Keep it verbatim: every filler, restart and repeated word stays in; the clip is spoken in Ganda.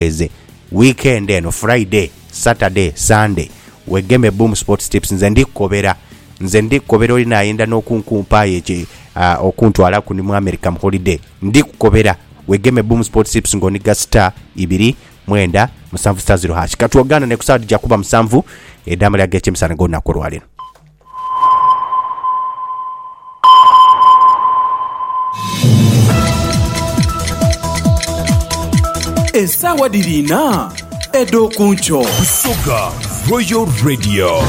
eze weekend eno Friday Saturday Sunday wegeme Boom Sports Tips nze ndikobera nze ndikobera oli nayenda n'okunkumpa yeje uh, okuntwala kuni mu America mu holiday ndikobera wegeme Boom Sports Tips ngoniga star ibiri mwenda musanvu star zero hash katuogana ne kusadi jakuba musanvu edama lya geche msana gonna korwaleno Esawa dirina edo kuncho Soga Royal Radio